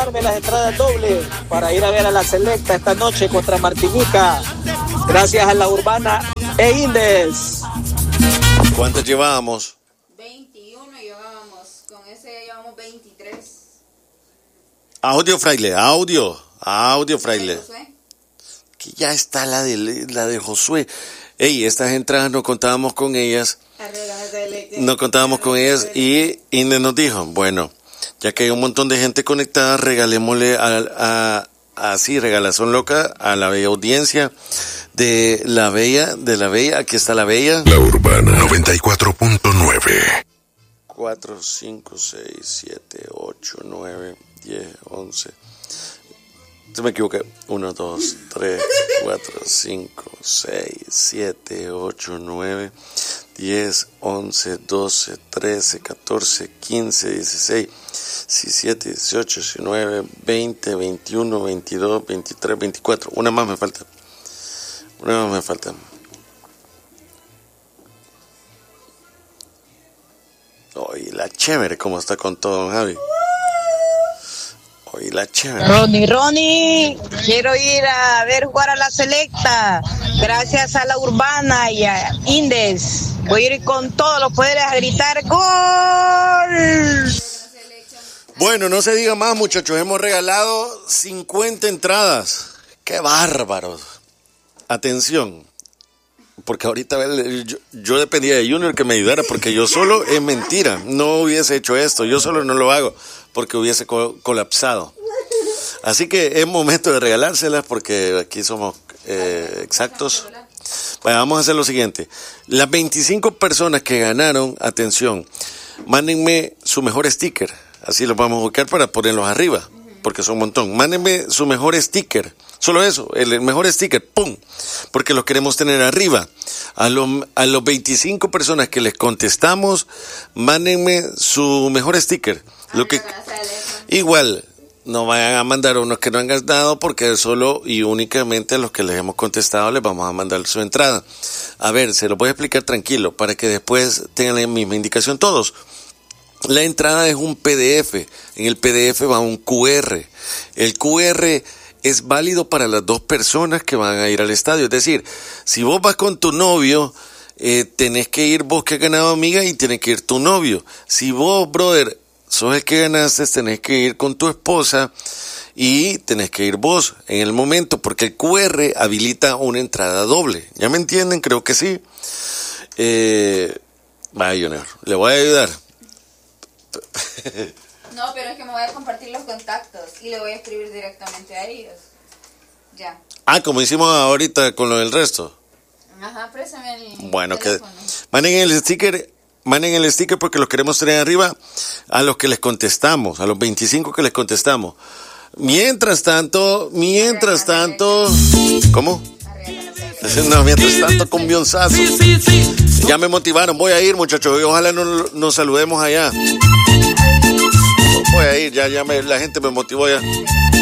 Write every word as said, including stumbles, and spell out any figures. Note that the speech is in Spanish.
ganarme las entradas dobles para ir a ver a la Selecta esta noche contra Martinica. Gracias a La Urbana e Indes. ¿Cuántas llevábamos? veintiuno llevábamos. Con ese ya llevamos veintitrés. Audio, Fraile, audio. Audio, Fraile. Que ya está la de, la de Josué. Ey, estas entradas no contábamos con ellas. No contábamos con ellas y Inés nos dijo, bueno, ya que hay un montón de gente conectada, regalémosle a, a, así, regalazón loca a la bella audiencia de la bella, de la bella, aquí está la bella. La Urbana noventa y cuatro punto nueve. cuatro, cinco, seis, siete, ocho, nueve, diez, once. Se me equivoqué. uno, dos, tres, cuatro, cinco, seis, siete, ocho, nueve, diez, once, doce, trece, catorce, quince, dieciséis, diecisiete, dieciocho, diecinueve, veinte, veintiuno, veintidós, veintitrés, veinticuatro. Una más me falta. Una más me falta. Oye, la chévere como está con todo, Javi. Oye, la chévere. Ronnie, Ronnie, quiero ir a ver jugar a la Selecta. Gracias a La Urbana y a Indes. Voy a ir con todos los poderes a gritar ¡Gol! Bueno, no se diga más, muchachos. Hemos regalado cincuenta entradas. ¡Qué bárbaros! Atención. Porque ahorita yo, yo dependía de Junior que me ayudara, porque yo solo es mentira. No hubiese hecho esto. Yo solo no lo hago porque hubiese co- colapsado. Así que es momento de regalárselas porque aquí somos eh, exactos. Bueno, vamos a hacer lo siguiente. Las veinticinco personas que ganaron, atención, mándenme su mejor sticker. Así los vamos a buscar para ponerlos arriba, porque son un montón. Mándenme su mejor sticker. Solo eso, el, el mejor sticker, ¡pum! Porque los queremos tener arriba. A, lo, a los veinticinco personas que les contestamos, mándenme su mejor sticker. Lo que, igual, no vayan a mandar unos que no han gastado, porque solo y únicamente a los que les hemos contestado les vamos a mandar su entrada. A ver, se lo voy a explicar tranquilo, para que después tengan la misma indicación todos. La entrada es un P D F. En el P D F va un Q R. El Q R es válido para las dos personas que van a ir al estadio. Es decir, si vos vas con tu novio, eh, tenés que ir vos que has ganado, amiga, y tenés que ir tu novio. Si vos, brother, sos el que ganaste, tenés que ir con tu esposa y tenés que ir vos en el momento, porque el Q R habilita una entrada doble. ¿Ya me entienden? Creo que sí. Eh, vaya, Junior, le voy a ayudar. No, pero es que me voy a compartir los contactos y le voy a escribir directamente a ellos. Ya. Ah, como hicimos ahorita con lo del resto. Ajá, préstame el Bueno, teléfono. que manden el sticker, manden el sticker porque los queremos tener arriba a los que les contestamos, a los veinticinco que les contestamos. Mientras tanto, mientras tanto, ¿cómo? No, mientras tanto con Bionzazo. Ya me motivaron, voy a ir, muchachos, y ojalá nos, nos saludemos allá. Voy a ir, ya, ya me, la gente me motivó ya.